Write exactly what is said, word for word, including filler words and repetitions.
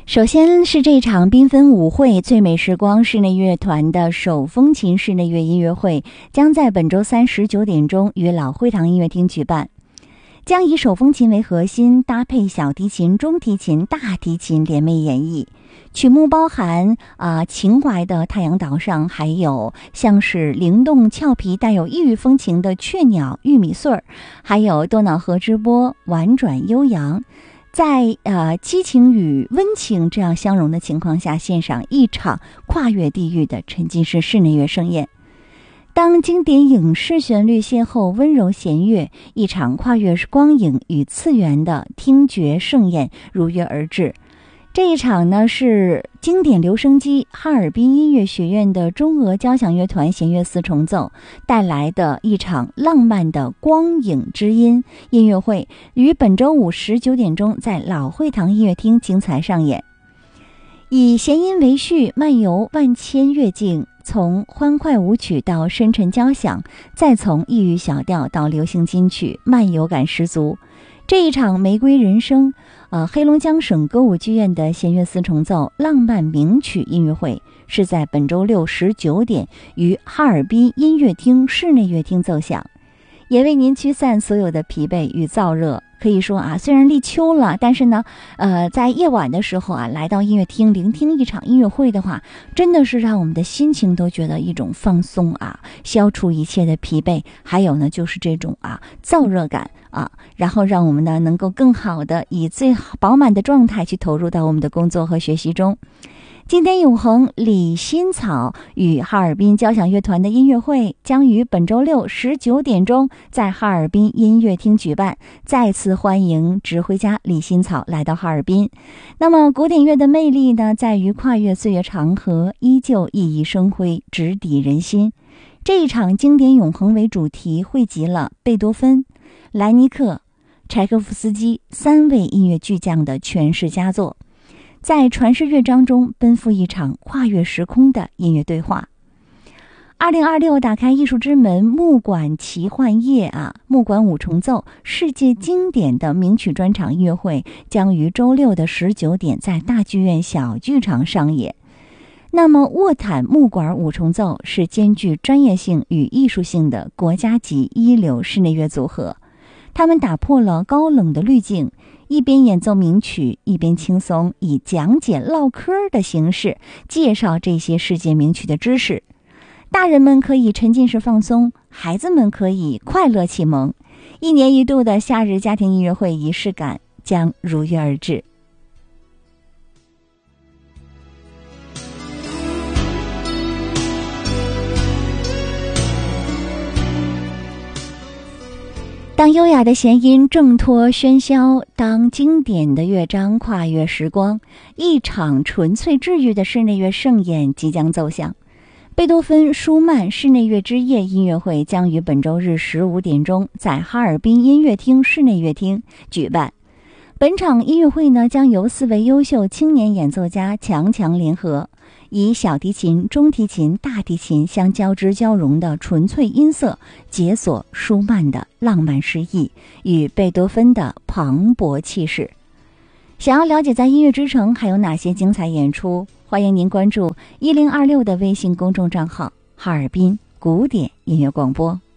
首先是这场缤纷舞会最美时光室内乐团的手风琴室内乐音乐会将在本周三十九点钟于老会堂音乐厅举办，将以手风琴为核心，搭配小提琴、中提琴、大提琴联袂演绎。曲目包含啊、呃、情怀的太阳岛上，还有像是灵动俏皮带有异域风情的雀鸟玉米穗儿，还有多瑙河之波婉转悠扬。在呃激情与温情这样相融的情况下，献上一场跨越地域的沉浸式室内乐盛宴。当经典影视旋律邂逅温柔弦乐，一场跨越光影与次元的听觉盛宴如约而至。这一场呢是经典留声机哈尔滨音乐学院的中俄交响乐团弦乐四重奏带来的一场浪漫的光影之音音乐会，于本周五十九点钟在老会堂音乐厅精彩上演。以弦音为序，漫游万千乐境，从欢快舞曲到深沉交响，再从异域小调到流行金曲，漫游感十足。这一场玫瑰人生呃，黑龙江省歌舞剧院的弦乐四重奏浪漫名曲音乐会是在本周六十九点于哈尔滨音乐厅室内乐厅奏响，也为您驱散所有的疲惫与燥热。可以说啊，虽然立秋了，但是呢，呃，在夜晚的时候啊，来到音乐厅聆听一场音乐会的话，真的是让我们的心情都觉得一种放松啊，消除一切的疲惫，还有呢，就是这种啊燥热感啊，然后让我们呢能够更好的以最饱满的状态去投入到我们的工作和学习中。经典永恒李新草与哈尔滨交响乐团的音乐会将于本周六十九点钟在哈尔滨音乐厅举办，再次欢迎指挥家李新草来到哈尔滨。那么古典乐的魅力呢，在于跨越岁月长河，依旧熠熠生辉，直抵人心。这一场经典永恒为主题，汇集了贝多芬、莱尼克、柴可夫斯基三位音乐巨匠的诠释佳作，在传世乐章中奔赴一场跨越时空的音乐对话。二零二六打开艺术之门木管奇幻夜啊，木管五重奏世界经典的名曲专场音乐会将于周六的十九点在大剧院小剧场上演。那么沃坦木管五重奏是兼具专业性与艺术性的国家级一流室内乐组合，他们打破了高冷的滤镜，一边演奏名曲，一边轻松以讲解唠嗑的形式介绍这些世界名曲的知识。大人们可以沉浸式放松，孩子们可以快乐启蒙。一年一度的夏日家庭音乐会仪式感将如约而至。当优雅的弦音挣脱喧嚣，当经典的乐章跨越时光，一场纯粹治愈的室内乐盛宴即将奏响。贝多芬、舒曼室内乐之夜音乐会将于本周日十五点钟在哈尔滨音乐厅室内乐厅举办。本场音乐会呢，将由四位优秀青年演奏家强强联合，以小提琴、中提琴、大提琴相交织交融的纯粹音色，解锁舒曼的浪漫诗意与贝多芬的磅礴气势。想要了解在音乐之城还有哪些精彩演出，欢迎您关注一零二六的微信公众账号哈尔滨古典音乐广播。